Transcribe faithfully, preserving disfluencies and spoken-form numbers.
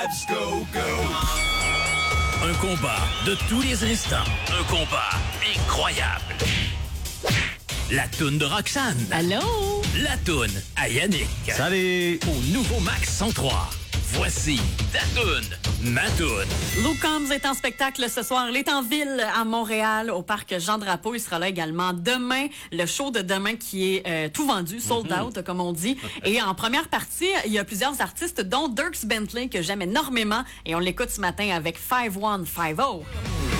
Let's go, go! Un combat de tous les instants. Un combat incroyable. La toune de Roxane. Allô? La toune à Yannick. Salut! Au nouveau Max cent trois. Voici ta toune, ma toune. Luke Combs est en spectacle ce soir. Il est en ville à Montréal, au parc Jean-Drapeau. Il sera là également demain. Le show de demain qui est euh, tout vendu, sold mm-hmm. out, comme on dit. Et en première partie, il y a plusieurs artistes, dont Dierks Bentley, que j'aime énormément. Et on l'écoute ce matin avec five one five zero.